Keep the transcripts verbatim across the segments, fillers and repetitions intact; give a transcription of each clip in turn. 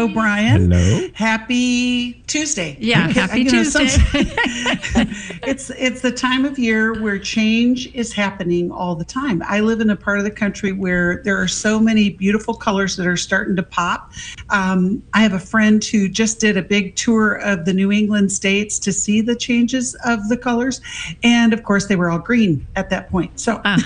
Hello, Brian. Hello. Happy Tuesday. Yeah, happy you know, Tuesday. it's it's the time of year where change is happening all the time. I live in a part of the country where there are so many beautiful colors that are starting to pop. Um, I have a friend who just did a big tour of the New England states to see the changes of the colors. And of course, they were all green at that point. So, uh.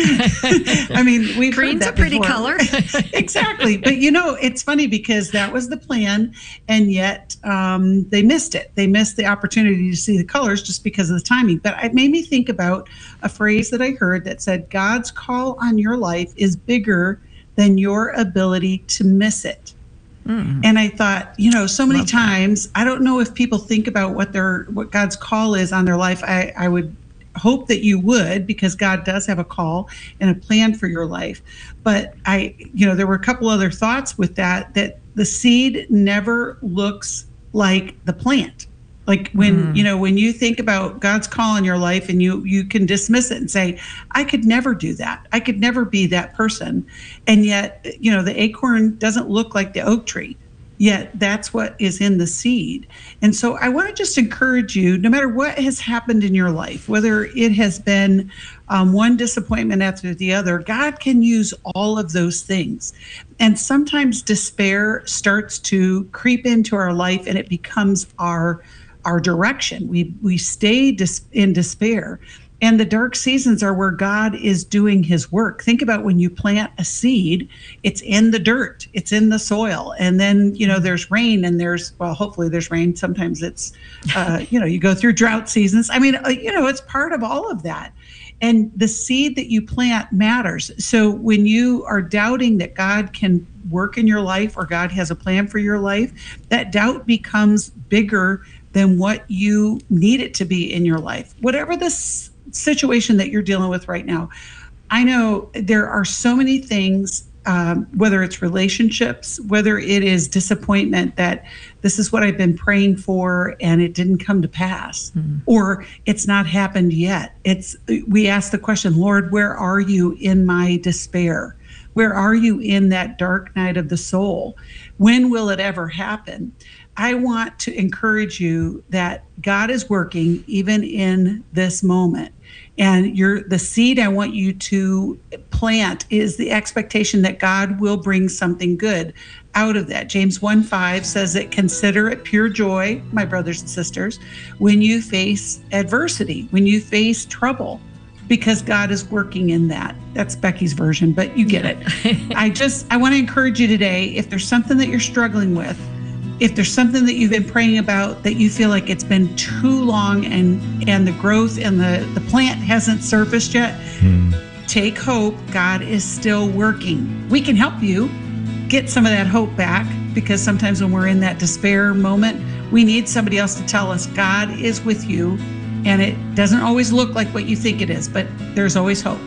I mean, we've Green's heard that a pretty before. color. Exactly. But, you know, it's funny because that was the plan. And yet um, they missed it. They missed the opportunity to see the colors just because of the timing. But it made me think about a phrase that I heard that said, God's call on your life is bigger than your ability to miss it. Mm. And I thought, you know, so many Love times, that. I don't know if people think about what their what God's call is on their life. I, I would hope that you would, because God does have a call and a plan for your life. But I, you know, there were a couple other thoughts with that, that the seed never looks like the plant. Like when, mm. you know, when you think about God's call in your life and you, you can dismiss it and say, I could never do that. I could never be that person. And yet, you know, the acorn doesn't look like the oak tree, yet that's what is in the seed. And so I want to just encourage you, no matter what has happened in your life, whether it has been um, one disappointment after the other, God can use all of those things. And sometimes despair starts to creep into our life and it becomes our our direction. We we stay dis- in despair. And the dark seasons are where God is doing his work. Think about when you plant a seed, it's in the dirt, it's in the soil. And then, you know, there's rain and there's, well, hopefully there's rain. Sometimes it's, uh, you know, you go through drought seasons. I mean, uh, you know, it's part of all of that. And the seed that you plant matters. So when you are doubting that God can work in your life or God has a plan for your life, that doubt becomes bigger than what you need it to be in your life. Whatever the s- situation that you're dealing with right now, I know there are so many things, um, whether it's relationships, whether it is disappointment that this is what I've been praying for and it didn't come to pass, mm-hmm. or it's not happened yet. It's we ask the question, Lord, where are you in my despair? Where are you in that dark night of the soul? When will it ever happen? I want to encourage you that God is working even in this moment. And you're, the seed I want you to plant is the expectation that God will bring something good out of that. James one five says that consider it pure joy, my brothers and sisters, when you face adversity, when you face trouble, because God is working in that. That's Becky's version, but you get it. I just, I want to encourage you today, if there's something that you're struggling with, if there's something that you've been praying about that you feel like it's been too long and and the growth and the, the plant hasn't surfaced yet, hmm. take hope. God is still working. We can help you get some of that hope back, because sometimes when we're in that despair moment, we need somebody else to tell us God is with you, and it doesn't always look like what you think it is, but there's always hope.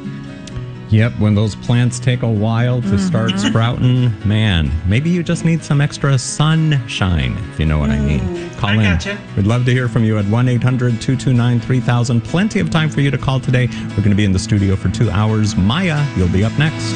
Yep, when those plants take a while to mm-hmm. start sprouting, man, maybe you just need some extra sunshine, if you know what mm, I mean. Call I in. Gotcha. We'd love to hear from you at one eight hundred two two nine three thousand. Plenty of time for you to call today. We're going to be in the studio for two hours. Maya, you'll be up next.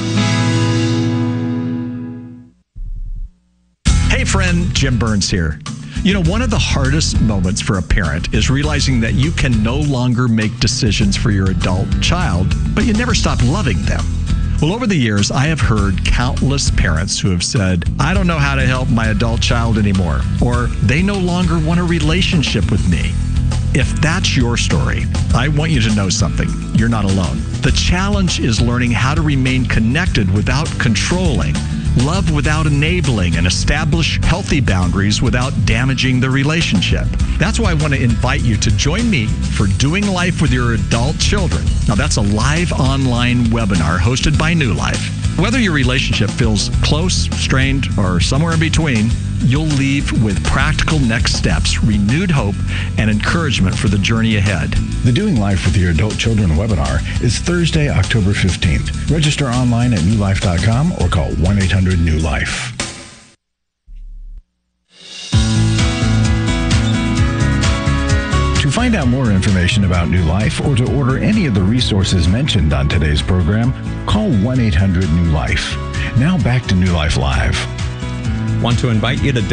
Hey, friend, Jim Burns here. You know, one of the hardest moments for a parent is realizing that you can no longer make decisions for your adult child, but you never stop loving them. Well, over the years, I have heard countless parents who have said, I don't know how to help my adult child anymore, or they no longer want a relationship with me. If that's your story, I want you to know something. You're not alone. The challenge is learning how to remain connected without controlling, love without enabling, and establish healthy boundaries without damaging the relationship. That's why I want to invite you to join me for Doing Life with Your Adult Children. Now, that's a live online webinar hosted by New Life. Whether your relationship feels close, strained, or somewhere in between, you'll leave with practical next steps, renewed hope, and encouragement for the journey ahead. The Doing Life with Your Adult Children webinar is Thursday, October fifteenth. Register online at new life dot com or call one eight hundred new life. To find out more information about New Life or to order any of the resources mentioned on today's program, call one eight hundred new life. Now back to New Life Live. Want to invite you to